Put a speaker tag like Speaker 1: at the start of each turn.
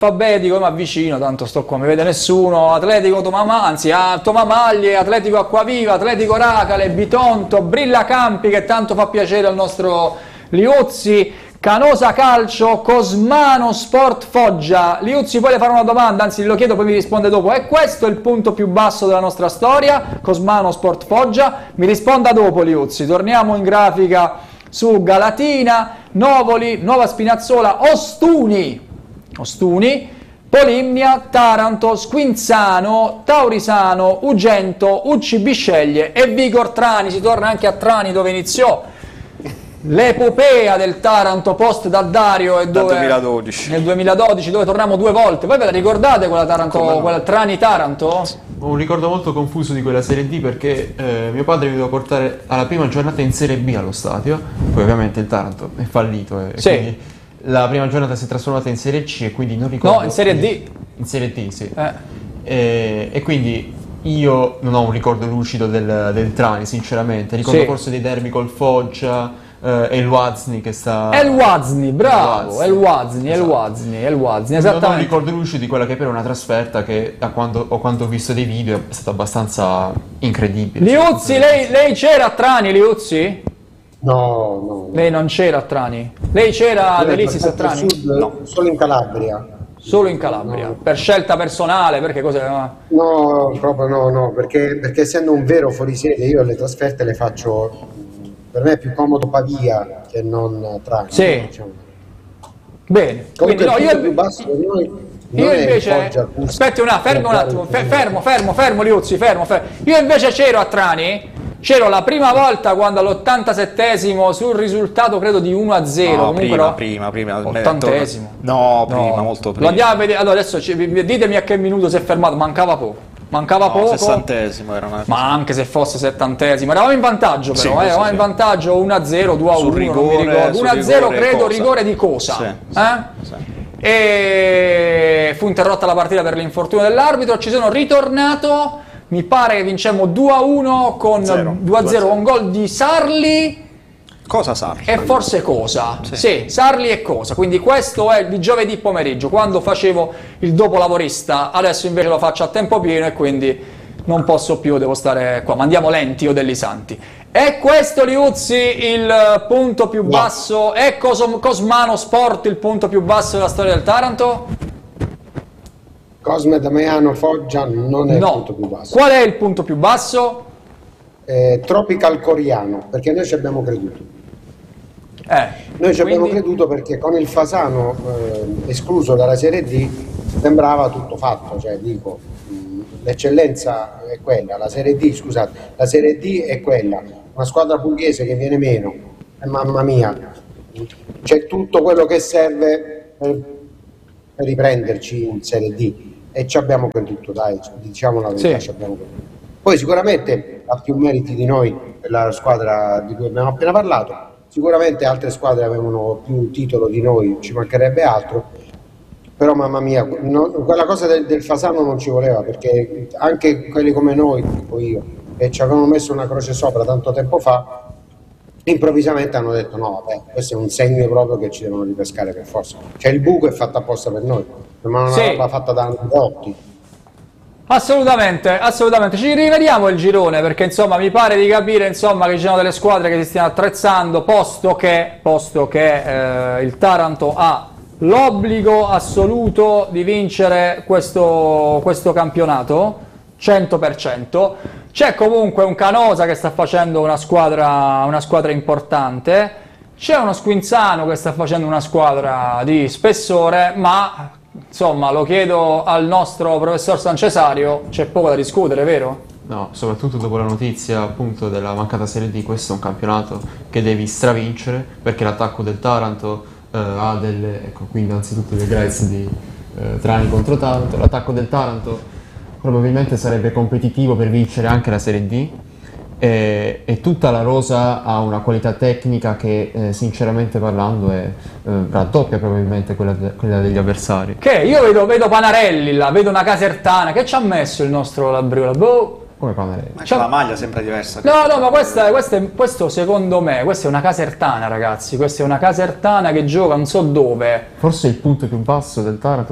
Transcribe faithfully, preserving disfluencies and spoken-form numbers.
Speaker 1: alfabetico, mi avvicino, tanto sto qua, mi vede nessuno. Atletico Tomama, anzi a Tomamaglie, Atletico Acquaviva, Atletico Racale, Bitonto, Brilla Campi, che tanto fa piacere al nostro Liuzzi, Canosa Calcio, Cosmano Sport Foggia. Liuzzi, poi le fare una domanda, anzi lo chiedo, poi mi risponde dopo. È questo il punto più basso della nostra storia? Cosmano Sport Foggia? Mi risponda dopo, Liuzzi. Torniamo in grafica su Galatina, Novoli, Nuova Spinazzola, Ostuni, Ostuni, Polimnia, Taranto, Squinzano, Taurisano, Ugento, U C Bisceglie e Vigor Trani. Si torna anche a Trani, dove iniziò l'epopea del Taranto post D'Addario e dove,
Speaker 2: duemiladodici.
Speaker 1: nel duemiladodici, dove torniamo due volte. Voi ve la ricordate quella Taranto,
Speaker 2: no?
Speaker 1: quella Trani Taranto?
Speaker 3: Ho un ricordo molto confuso di quella Serie D perché eh, mio padre mi doveva portare alla prima giornata in Serie B allo stadio, poi ovviamente il Taranto è fallito e
Speaker 1: Sì.
Speaker 3: quindi la prima giornata si è trasformata in Serie C e quindi non ricordo...
Speaker 1: No, in Serie D.
Speaker 3: In Serie D, sì.
Speaker 1: Eh.
Speaker 3: E, e quindi io non ho un ricordo lucido del, del Trani, sinceramente. Ricordo
Speaker 1: Sì.
Speaker 3: forse dei derby col Foggia, eh, e il Wazni che sta...
Speaker 1: El Wazni, bravo, El Wazni, El
Speaker 3: Esatto.
Speaker 1: Wazni, El Wazni,
Speaker 3: Non ho un
Speaker 1: esattamente.
Speaker 3: ricordo lucido di quella che però è una trasferta che da quando ho, quando ho visto dei video è stata abbastanza incredibile.
Speaker 1: Liuzzi, lei, lei c'era a Trani, Liuzzi?
Speaker 4: No, no.
Speaker 1: Lei non c'era a Trani? Lei c'era ad Elisis a Trani?
Speaker 4: Sud, no. Solo in Calabria.
Speaker 1: Solo in Calabria,
Speaker 4: No.
Speaker 1: per scelta personale, perché cos'è?
Speaker 4: No, proprio no, no, perché, perché essendo un vero fuorisede io le trasferte le faccio, per me è più comodo Pavia che non Trani.
Speaker 1: Sì.
Speaker 4: Diciamo.
Speaker 1: Bene, quindi
Speaker 4: Comunque
Speaker 1: no,
Speaker 4: il
Speaker 1: io,
Speaker 4: punto più basso per noi non
Speaker 1: io
Speaker 4: è
Speaker 1: invece,
Speaker 4: Foggia, Cusco,
Speaker 1: aspetti un attimo, fermo un attimo, fe-
Speaker 4: Taranto.
Speaker 1: fermo, fermo, fermo, fermo Liuzzi, fermo, fermo. Io invece c'ero a Trani, c'ero la prima volta quando all'ottantasettesimo sul risultato credo di uno a zero,
Speaker 2: No,
Speaker 1: comunque
Speaker 2: prima,
Speaker 1: no,
Speaker 2: prima, prima.
Speaker 1: ottantesimo.
Speaker 2: No, prima, molto
Speaker 1: Lo
Speaker 2: prima.
Speaker 1: andiamo a vedere, allora adesso ci- ditemi a che minuto si è fermato, mancava poco, mancava
Speaker 2: No,
Speaker 1: poco.
Speaker 2: sessantesimo era una...
Speaker 1: Ma anche se fosse settantesimo, eravamo in vantaggio però,
Speaker 2: Sì,
Speaker 1: eh,
Speaker 2: questo
Speaker 1: eravamo
Speaker 2: sì.
Speaker 1: in vantaggio uno a zero, due a
Speaker 2: Sul
Speaker 1: uno, non mi
Speaker 2: rigore,
Speaker 1: ricordo.
Speaker 2: sul
Speaker 1: uno a zero
Speaker 2: rigore
Speaker 1: credo,
Speaker 2: cosa?
Speaker 1: rigore di cosa?
Speaker 2: Sì, sì,
Speaker 1: eh?
Speaker 2: sì.
Speaker 1: E fu interrotta la partita per l'infortunio dell'arbitro, ci sono ritornato, mi pare che vincemmo due a uno con
Speaker 2: Zero.
Speaker 1: due a zero con gol di Sarli
Speaker 2: Cosa Sarli?
Speaker 1: e forse Cosa.
Speaker 2: Sì.
Speaker 1: Sì, Sarli e Cosa. Quindi questo è di giovedì pomeriggio, quando facevo il dopolavorista, adesso invece lo faccio a tempo pieno e quindi non posso più, devo stare qua. Ma andiamo lenti, io degli santi. È questo, Liuzzi, il punto più basso? È Cos- Cosmano Sport il punto più basso della storia del Taranto?
Speaker 4: Cosme Damiano Foggia non è il
Speaker 1: No.
Speaker 4: punto più basso.
Speaker 1: Qual è il punto più basso?
Speaker 4: Eh, Tropical Coriano, perché noi ci abbiamo creduto.
Speaker 1: Eh,
Speaker 4: Noi ci abbiamo
Speaker 1: quindi-
Speaker 4: creduto perché con il Fasano eh, escluso dalla Serie D sembrava tutto fatto, cioè dico, mh, l'eccellenza è quella, la Serie D, scusate, la Serie D è quella, una squadra pugliese che viene meno, e mamma mia, c'è tutto quello che serve per, per riprenderci in Serie D e ci abbiamo creduto, dai, diciamo la verità,
Speaker 1: Sì.
Speaker 4: ci abbiamo creduto. Poi sicuramente ha più meriti di noi la squadra di cui abbiamo appena parlato. Sicuramente altre squadre avevano più titolo di noi, ci mancherebbe altro, però mamma mia, no- quella cosa del, del Fasano non ci voleva, perché anche quelli come noi, tipo io, che ci avevano messo una croce sopra tanto tempo fa, improvvisamente hanno detto no, vabbè, questo è un segno proprio che ci devono ripescare per forza. Cioè il buco è fatto apposta per noi, ma non è
Speaker 1: Sì.
Speaker 4: una roba fatta da Andreotti.
Speaker 1: Assolutamente, assolutamente. Ci rivediamo il girone perché insomma mi pare di capire insomma che ci sono delle squadre che si stiano attrezzando, posto che, posto che eh, il Taranto ha l'obbligo assoluto di vincere questo, questo campionato, cento per cento. C'è comunque un Canosa che sta facendo una squadra, una squadra importante, c'è uno Squinzano che sta facendo una squadra di spessore, ma insomma lo chiedo al nostro professor Sancesario, c'è poco da discutere, vero?
Speaker 3: No, soprattutto dopo la notizia appunto della mancata Serie D, questo è un campionato che devi stravincere perché l'attacco del Taranto eh, ha delle, ecco qui innanzitutto dei Grez di eh, Trani contro Taranto, l'attacco del Taranto probabilmente sarebbe competitivo per vincere anche la Serie D e, e tutta la rosa ha una qualità tecnica che eh, sinceramente parlando è eh, raddoppia probabilmente quella, de- quella degli avversari.
Speaker 1: Che io vedo, vedo Panarelli là, vedo una Casertana, che ci ha messo il nostro Labriola? Boh.
Speaker 3: Come Panarelli?
Speaker 2: Ma c'è la maglia sempre diversa.
Speaker 1: No, no, ma questa, questa è- questo secondo me, questa è una Casertana ragazzi, questa è una Casertana che gioca non so dove.
Speaker 3: Forse il punto più basso del Taranto